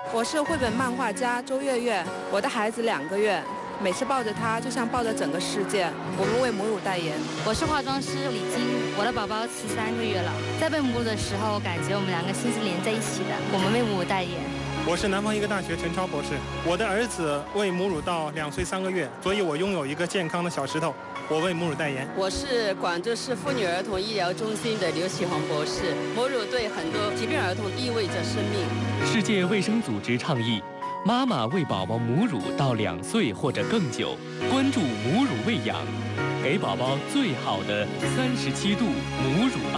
我是绘本漫画家周月月，我的孩子2个月，每次抱着他就像抱着整个世界。我们为母乳代言。 我是化妆师李晶，我的宝宝13个月了，在喂母乳的时候，感觉我们2个心是连在一起的。我们为母乳代言。 我是南方医科大学陈超博士，我的儿子喂母乳到2岁3个月，所以我拥有一个健康的小石头。我为母乳代言。 我是广州市妇女儿童医疗中心的刘启煌博士。母乳对很多疾病儿童意味着生命。 世界卫生组织倡议，妈妈喂宝宝母乳到2岁或者更久，关注母乳喂养，给宝宝最好的37度母乳爱。